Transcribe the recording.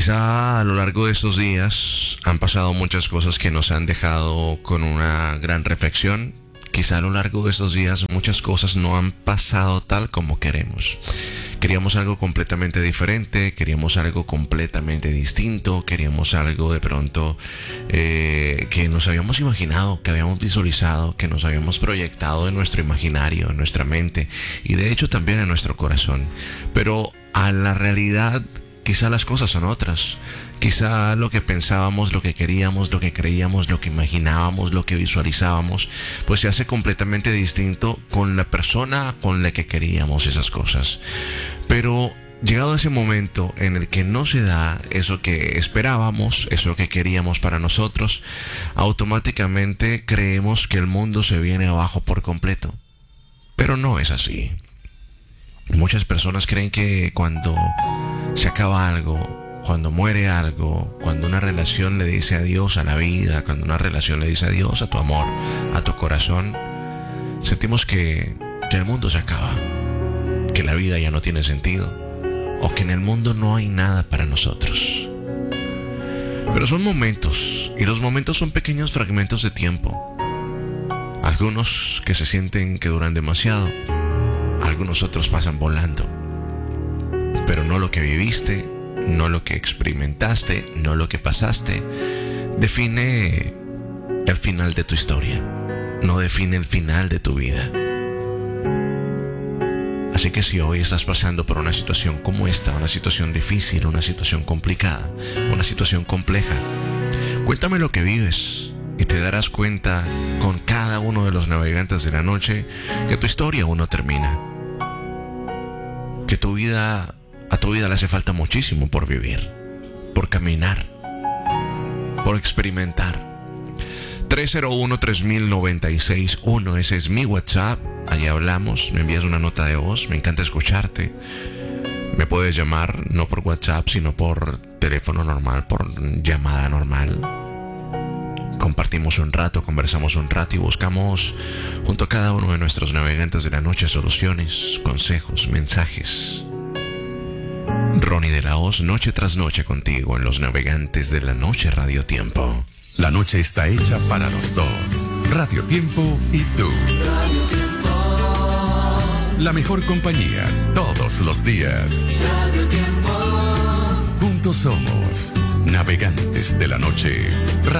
Quizá a lo largo de estos días han pasado muchas cosas que nos han dejado con una gran reflexión. Quizá a lo largo de estos días muchas cosas no han pasado tal como queremos. Queríamos algo completamente diferente, queríamos algo completamente distinto, queríamos algo de pronto que nos habíamos imaginado, que habíamos visualizado, que nos habíamos proyectado en nuestro imaginario, en nuestra mente y de hecho también en nuestro corazón. Pero a la realidad quizá las cosas son otras. Quizá lo que pensábamos, lo que queríamos, lo que creíamos, lo que imaginábamos, lo que visualizábamos, pues se hace completamente distinto con la persona con la que queríamos esas cosas. Pero llegado ese momento en el que no se da eso que esperábamos, eso que queríamos para nosotros, automáticamente creemos que el mundo se viene abajo por completo. Pero no es así. Muchas personas creen que cuando se acaba algo, cuando muere algo, cuando una relación le dice adiós a la vida, cuando una relación le dice adiós a tu amor, a tu corazón, sentimos que el mundo se acaba, que la vida ya no tiene sentido, o que en el mundo no hay nada para nosotros. Pero son momentos, y los momentos son pequeños fragmentos de tiempo. Algunos que se sienten que duran demasiado, algunos otros pasan volando. Pero no lo que viviste, no lo que experimentaste, no lo que pasaste, define el final de tu historia, no define el final de tu vida. Así que si hoy estás pasando por una situación como esta, una situación difícil, una situación complicada, una situación compleja, cuéntame lo que vives y te darás cuenta con cada uno de los navegantes de la noche que tu historia aún no termina, que a tu vida le hace falta muchísimo por vivir, por caminar, por experimentar. 301-3096-1, ese es mi WhatsApp. Allí hablamos, me envías una nota de voz, me encanta escucharte. Me puedes llamar, no por WhatsApp, sino por teléfono normal, por llamada normal. Compartimos un rato, conversamos un rato y buscamos junto a cada uno de nuestros navegantes de la noche soluciones, consejos, mensajes. Ronnie de la Hoz, noche tras noche contigo en los Navegantes de la Noche Radio Tiempo. La noche está hecha para los dos. Radio Tiempo y tú. Radio Tiempo. La mejor compañía todos los días. Radio Tiempo. Juntos somos Navegantes de la Noche.